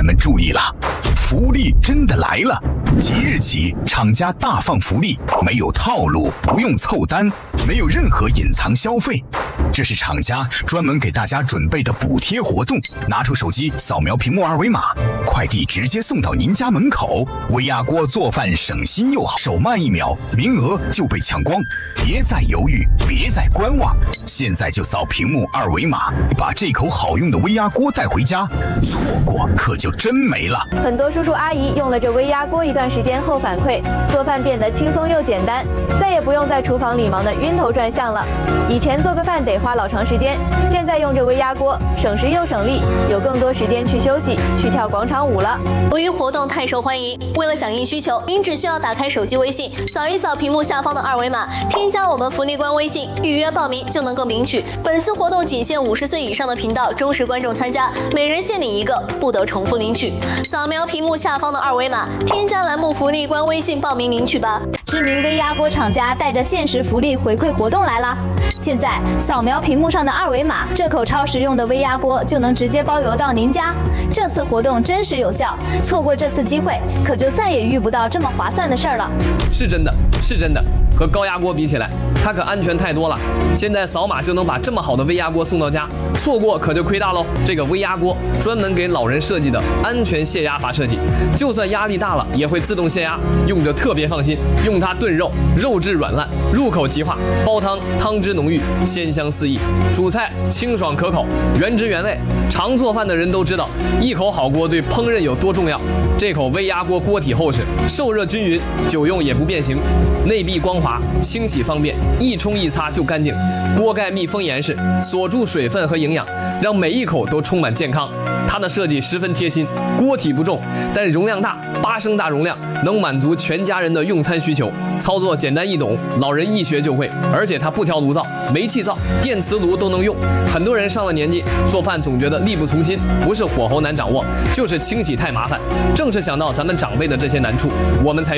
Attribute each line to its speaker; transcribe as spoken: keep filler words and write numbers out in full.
Speaker 1: 人们注意了，福利真的来了！即日起，厂家大放福利，没有套路，不用凑单，没有任何隐藏消费。这是厂家专门给大家准备的补贴活动，拿出手机扫描屏幕二维码，快递直接送到您家门口。微压锅做饭省心又好，手慢一秒，名额就被抢光。别再犹豫，别再观望，现在就扫屏幕二维码，把这口好用的微压锅带回家，错过可就真没了。
Speaker 2: 很多叔叔阿姨用了这微压锅一段时间后反馈，做饭变得轻松又简单，再也不用在厨房里忙得晕头转向了。以前做个饭得花老长时间，现在用这微压锅，省时又省力，有更多时间去休息，去跳广场舞了。
Speaker 3: 由于活动太受欢迎，为了响应需求，您只需要打开手机微信，扫一扫屏幕下方的二维码，添加我们福利官微信，预约报名就能够领取。本次活动仅限五十岁以上的频道忠实观众参加，每人限领一个，不得重复领取。扫描屏幕下方的二维码，添加栏目福利官微信报名领取吧。
Speaker 4: 知名微压锅厂家带着限时福利回馈活动来了！现在扫描屏幕上的二维码，这口超实用的微压锅就能直接包邮到您家。这次活动真实有效，错过这次机会，可就再也遇不到这么划算的事儿了。
Speaker 5: 是真的，是真的，和高压锅比起来，它可安全太多了。现在扫码就能把这么好的微压锅送到家，错过可就亏大喽。这个微压锅专门给老人设计的安全泄压阀设计，就算压力大了也会自动泄压，用着特别放心。用它炖肉，肉质软烂，入口即化；煲汤，汤汁浓郁，鲜香四溢；煮菜清爽可口，原汁原味。常做饭的人都知道，一口好锅对烹饪有多重要。这口微压锅锅体厚实，受热均匀，久用也不变形，内壁光滑，清洗方便，一冲一擦就干净。锅盖密封严实，锁住水分和营养，让每一口都充满健康。它的设计十分贴心，锅体不重，但容量大，八升大容量，能满足全家人的用餐需求。操作简单易懂，老人一学就会。而且它不调炉灶，煤气灶、电磁炉都能用。很多人上了年纪，做饭总觉得力不从心，不是火候难掌握，就是清洗太麻烦。正是想到咱们长辈的这些难处，我们才